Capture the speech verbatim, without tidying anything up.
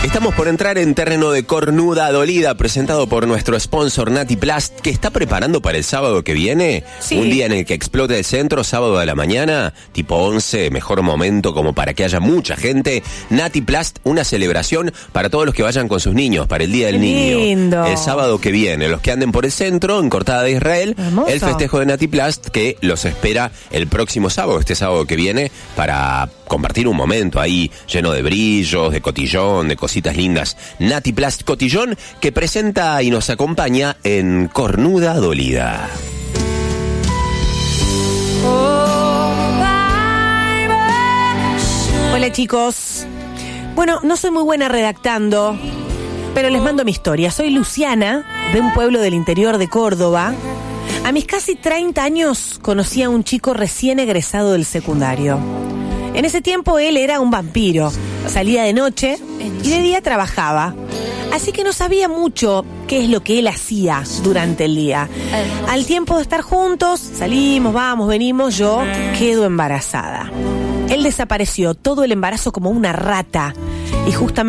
Estamos por entrar en terreno de cornuda dolida, presentado por nuestro sponsor Nati Plast, que está preparando para el sábado que viene, sí. un día en el que explote el centro, sábado de la mañana, tipo once, mejor momento como para que haya mucha gente. Nati Plast, una celebración para todos los que vayan con sus niños, para el Día del Niño. Lindo. El sábado que viene, los que anden por el centro, en Cortada de Israel, Hermoso. el festejo de Nati Plast, que los espera el próximo sábado, este sábado que viene, para compartir un momento ahí lleno de brillos, de cotillón, de cositas lindas. Nati Plast Cotillón, que presenta y nos acompaña en Cornuda Dolida. Hola chicos. Bueno, no soy muy buena redactando, pero les mando mi historia. Soy Luciana, de un pueblo del interior de Córdoba. A mis casi treinta años conocí a un chico recién egresado del secundario. En ese tiempo él era un vampiro. Salía de noche y de día trabajaba. Así que no sabía mucho qué es lo que él hacía durante el día. Al tiempo de estar juntos, salimos, vamos, venimos, yo quedo embarazada. Él desapareció todo el embarazo como una rata. Y justamente